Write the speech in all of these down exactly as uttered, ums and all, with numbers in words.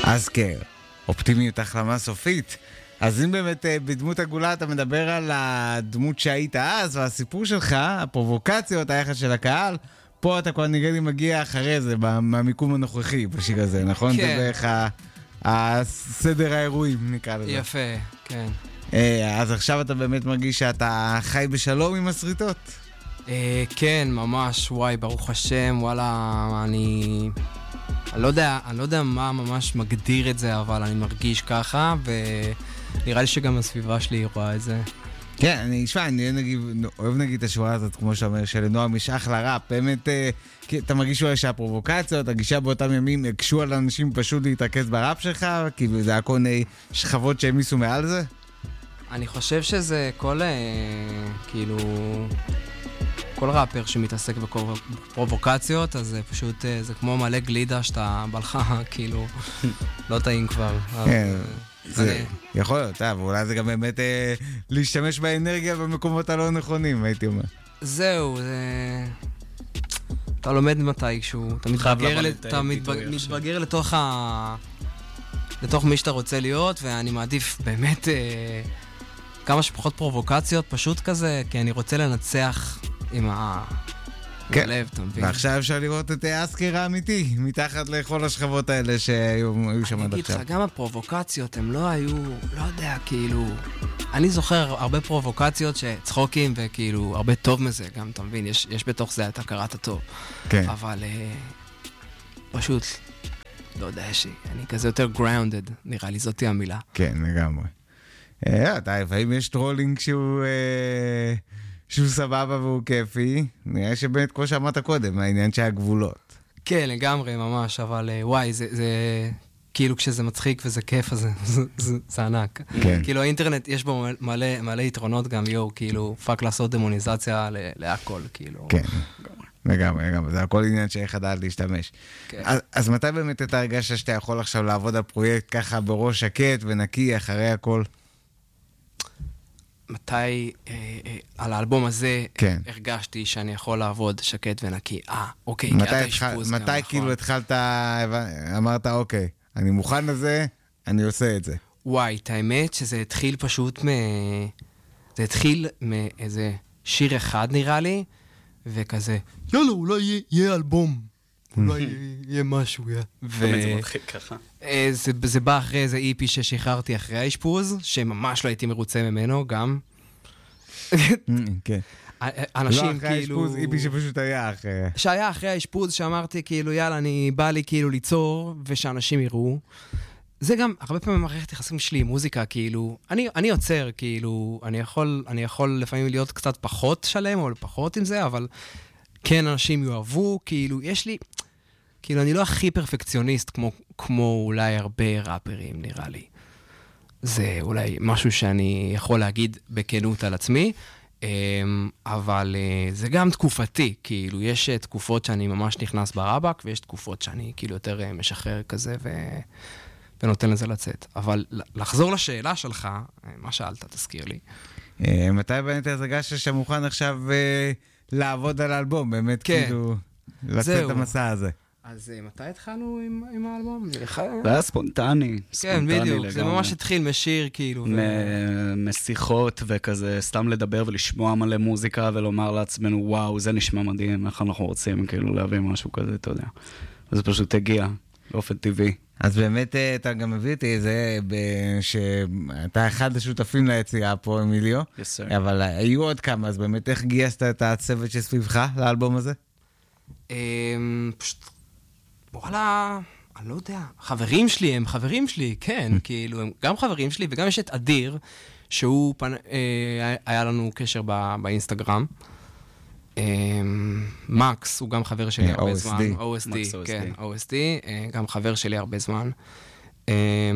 אסקר, אופטימיות החלמה סופית. אז אם באמת בדמות עגולה אתה מדבר על הדמות שהיית אז, והסיפור שלך, הפרובוקציות, היחס של הקהל, פה אתה כבר נראה לי מגיע אחרי זה, מהמיקום הנוכחי בשיר הזה, נכון? כן. זה בערך הסדר האירועים, נקרא לזה. יפה, כן. אז עכשיו אתה באמת מרגיש שאתה חי בשלום עם הסריטות? כן, ממש, וואי, ברוך השם, וואלה, אני... אני לא יודע, אני לא יודע מה ממש מגדיר את זה, אבל אני מרגיש ככה, ונראה לי שגם הסביבה שלי רואה את זה. כן, אני אשמע, אני נגיד, אוהב נגיד את השורה הזאת, כמו שאומר, שלנועם יש אחלה ראפ, באמת, אתה מרגיש אולי שהפרובוקציות, הגישה באותם ימים, הקשו על אנשים פשוט להתרכז בראפ שלך, כאילו זה הכל שכבות שהם ניסו מעל זה? אני חושב שזה כל, כאילו... כל ראפר שמתעסק בפרובוקציות, אז זה פשוט, זה כמו מלא גלידה שאתה בלחה, כאילו, לא טעים כבר. זה יכול להיות, ואולי זה גם באמת להשתמש באנרגיה במקומות הלא נכונים, הייתי אומר. זהו, זה... אתה לומד מתישהו, אתה מתבגר לתוך ה... לתוך מי שאתה רוצה להיות, ואני מעדיף באמת כמה שפחות פרובוקציות, פשוט כזה, כי אני רוצה לנצח עם הלב, אתה מבין? ועכשיו אפשר לראות את אסקר האמיתי, מתחת לכל השכבות האלה שהיו שם עד עכשיו. אני אגיד לך, גם הפרובוקציות, הם לא היו, לא יודע, כאילו... אני זוכר הרבה פרובוקציות שצחוקים וכאילו, הרבה טוב מזה, גם, אתה מבין? יש, יש בתוך זה את הכרת הטוב. כן. אבל פשוט, לא יודע, אני כזה יותר grounded, נראה לי, זאתי המילה. כן, לגמרי. אתה, לפעמים יש טרולינג שהוא... שהוא סבבה והוא כיפי, נראה שבאמת, כמו שאמרת קודם, העניין שהיה גבולות. כן, לגמרי, ממש, אבל וואי, זה, זה כאילו כשזה מצחיק וזה כיף, אז זה, זה, זה ענק. כן. כאילו האינטרנט, יש בו מלא, מלא יתרונות גם, יו, כאילו, פאק לעשות דמוניזציה להכל, כאילו. כן, לגמרי, לגמרי, זה הכל עניין שאיך הדעת להשתמש. כן. אז, אז מתי באמת אתה הרגשת שאתה יכול עכשיו לעבוד על פרויקט ככה בראש שקט ונקי אחרי הכל? מתי אה, אה, על האלבום הזה כן. הרגשתי שאני יכול לעבוד שקט ונקי. אה, אוקיי, מתי, התחל, מתי כאילו התחלת, אמרת, אוקיי, אני מוכן לזה, אני עושה את זה. וואי, את האמת שזה התחיל פשוט מ... זה התחיל מאיזה שיר אחד נראה לי, וכזה, יאללה, אולי יהיה, יהיה אלבום. אולי יהיה משהו, יא. באמת זה מתחיל ככה. זה, זה בא אחרי איזה איפי ששחררתי אחרי האשפוז, שממש לא הייתי מרוצה ממנו, גם. כן. אנשים לא אחרי כאילו... האשפוז, איפי שפשוט היה אחרי... שהיה אחרי האשפוז, שאמרתי כאילו, יאללה, אני בא לי כאילו ליצור, ושאנשים יראו. זה גם, הרבה פעמים מערכת יחסים שלי עם מוזיקה, כאילו, אני, אני יוצר, כאילו, אני יכול, אני יכול לפעמים להיות קצת פחות שלם, או פחות עם זה, אבל כן, אנשים יאהבו, כאילו, יש לי... כאילו, אני לא הכי פרפקציוניסט כמו, כמו אולי הרבה ראפרים, נראה לי. זה אולי משהו שאני יכול להגיד בכנות על עצמי, אבל זה גם תקופתי, כאילו, יש תקופות שאני ממש נכנס ברבק, ויש תקופות שאני כאילו יותר משחרר כזה ו... ונותן לזה לצאת. אבל לחזור לשאלה שלך, מה שאלת, תזכיר לי. מתי באמת הרגשת שאתה מוכן עכשיו לעבוד על האלבום, באמת כאילו, לצאת את המסע הזה? אז מתי התחלנו עם, עם האלבום? זה היה ספונטני. כן, בדיוק, זה ממש התחיל משיר, כאילו. משיחות וכזה, סתם לדבר ולשמוע מלא מוזיקה, ולומר לעצמנו, וואו, זה נשמע מדהים, איך אנחנו רוצים, כאילו, להביא משהו כזה, אתה יודע. וזה פשוט הגיע, באופן טבעי. אז באמת, אתה גם מביא אותי זה, שאתה אחד השותפים ליצירה פה, אמיליו. Yes, sir. אבל היו עוד כמה, אז באמת, איך גייסת את הצוות שסביבך לאלבום הזה? פשוט... וואלה, אני לא יודע, חברים שלי הם חברים שלי, כן, כאילו, הם גם חברים שלי, וגם יש את אדיר, שהוא, פנ... אה, היה לנו קשר בא... באינסטגרם. אה, מקס, הוא גם חבר שלי הרבה זמן. או אס די, כן, או אס די, אה, גם חבר שלי הרבה זמן. אה,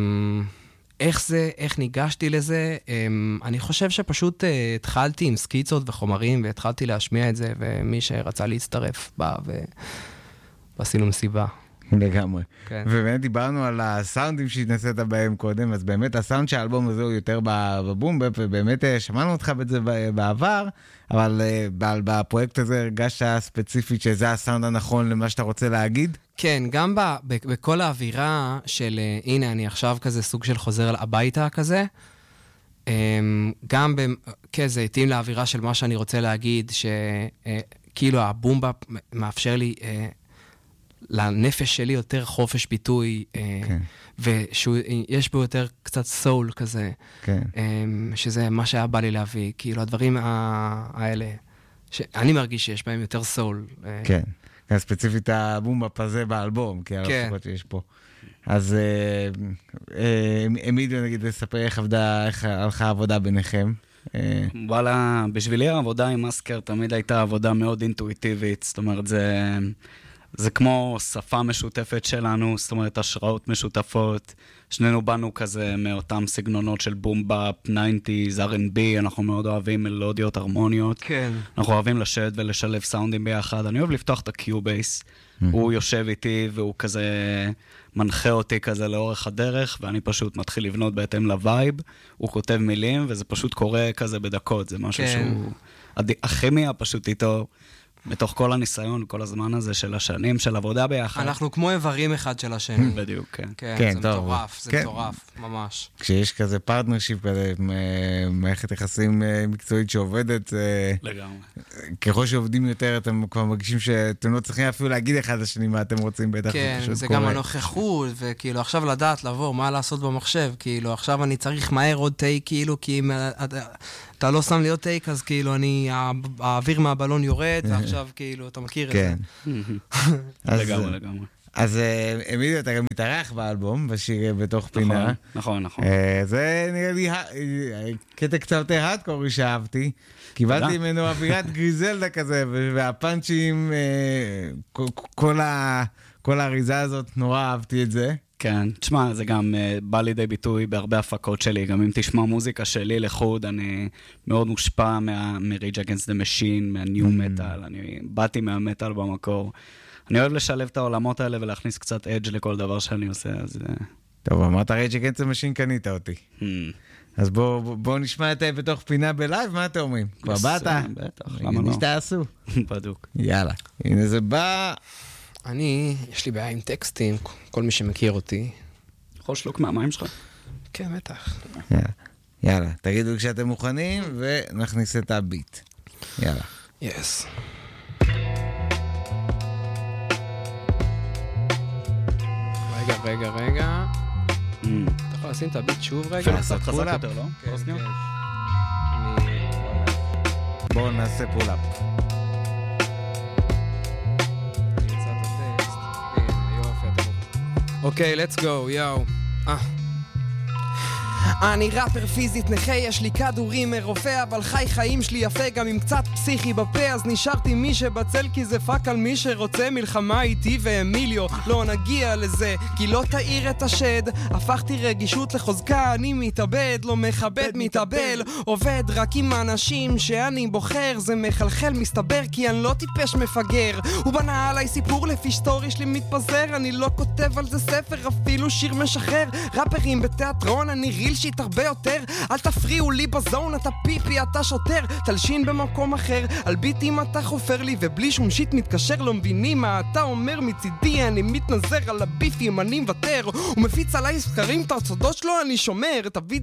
איך זה, איך ניגשתי לזה? אה, אני חושב שפשוט אה, התחלתי עם סקיצות וחומרים, והתחלתי להשמיע את זה, ומי שרצה להצטרף בא ו... ועשינו מסיבה. לגמרי. כן. ובאמת דיברנו על הסאונדים שהתנסית בהם קודם, אז באמת הסאונד של האלבום הזה הוא יותר בבום, ובאמת שמענו אותך בזה בעבר, אבל בפרויקט הזה הרגשת ספציפית שזה הסאונד הנכון למה שאתה רוצה להגיד? כן, גם ב- ב- בכל האווירה של, הנה, אני עכשיו כזה סוג של חוזר הביתה כזה, גם כזה התאים לאווירה של מה שאני רוצה להגיד, שכאילו הבומבה מאפשר לי לנפש שלי יותר חופש ביטוי, ויש בו יותר קצת סול כזה, שזה מה שהיה בא לי להביא, כאילו הדברים האלה, שאני מרגיש שיש בהם יותר סול. כן, ספציפית הבומבה הזה באלבום, כי הרפואות שיש פה. אז אמיליו, נגיד, לספר איך עבדה, איך הלכה העבודה ביניכם? וואלה, בשבילי העבודה עם מסקר תמיד הייתה עבודה מאוד אינטואיטיבית, זאת אומרת, זה, זה כמו שפה משותפת שלנו, זאת אומרת, השראות משותפות, שנינו באנו כזה מאותם סגנונות של בומבה, ניינטיז, אר אנד בי, אנחנו מאוד אוהבים מלודיות, הרמוניות. כן. אנחנו אוהבים לשבת ולשלב סאונדים ביחד. אני אוהב לפתוח את הקיובייס, mm-hmm. הוא יושב איתי והוא כזה מנחה אותי כזה לאורך הדרך, ואני פשוט מתחיל לבנות בהתאם לווייב, הוא כותב מילים, וזה פשוט קורה כזה בדקות, זה משהו כן. שהוא... הכימיה פשוט איתו, בתוך כל הניסיון, כל הזמן הזה של השנים, של עבודה ביחד. אנחנו כמו איברים אחד של השני. בדיוק, כן. כן, כן, זה טוב. מטורף, זה כן. מטורף, ממש. כשיש כזה פרטנרשיפ כזה, מערכת יחסים מקצועית שעובדת, לגמרי. ככל שעובדים יותר, אתם כבר מרגישים שאתם לא צריכים אפילו להגיד אחד לשני מה אתם רוצים, בטח כן, זה גם הנוכחות, וכאילו עכשיו לדעת לעבור, מה לעשות במחשב, כאילו עכשיו אני צריך מהר עוד טייק, כאילו, כי אם אתה לא שם לי עוד טייק, אז כאילו אני, האוויר מהבלון יורד, ועכשיו כאילו, אתה מכיר את זה. לגמרי, לגמרי. אז אמיליו, אתה גם מתארח באלבום, בשיר בתוך פינה. נכון, נכון. זה נראה לי קטע קצת יותר הארדקורי שאהבתי. קיבלתי ממנו אווירת גריזלדה כזה, והפאנצ'ים, כל האריזה הזאת, נורא אהבתי את זה. כן, תשמע, זה גם uh, בא לידי ביטוי בהרבה הפקות שלי, גם אם תשמע מוזיקה שלי לחוד, אני מאוד מושפע מ-Rage Against the Machine, מה-New Metal, אני באתי מה-Metal במקור. אני אוהב לשלב את העולמות האלה ולהכניס קצת אדג' לכל דבר שאני עושה, אז... טוב, אמרת Rage Against the Machine, קנית אותי. אז בואו בוא נשמע את בתוך פינה בלייב, מה אתם אומרים? כבר באת? בטח, למה לא? נשתעשו. בדוק. יאללה, הנה זה בא... אני, יש לי בעיה עם טקסטים, כל מי שמכיר אותי. יכול שלוק מהמים שלך? כן, בטח. יאללה, יאללה, תגידו כשאתם מוכנים ונכניס את הביט. יאללה. יס. רגע, רגע, רגע. אתה יכול לשים את הביט שוב רגע? אפילו קצת חזק יותר, לא? כן, כן. בואו נעשה פול-אפ. אוקיי, let's go, יאו. אה. אני ראפר פיזית נכה, יש לי כדורים מרופא, אבל חי חיים שלי יפה גם עם קצת פסיכי בפה, אז נשארתי מי שבצל כי זה פאק על מי שרוצה מלחמה איתי ואמיליו. לא נגיע לזה, כי לא תאיר את השד, הפכתי רגישות לחוזקה, אני מתאבד, לא מכבד, מתאבל, עובד רק עם אנשים שאני בוחר, זה מחלחל מסתבר כי אני לא טיפש מפגר. הוא בנה עליי סיפור לפי סטורי שלי מתפזר, אני לא כותב על זה ספר, אפילו שיר משחרר, ראפרים בתיאטרון, אני ריל שיט הרבה יותר, אל תפריעו לי בזון, אתה פיפי, אתה שוטר, תלשין במקום אחר, על ביטים אתה חופר לי, ובלי שום שיט מתקשר, לא מבינים מה אתה אומר מצידי, אני מתנזר על הביפים, אני מוותר, הוא מפיץ עליי סקרים, את הרצודות שלו אני שומר, את הוידאו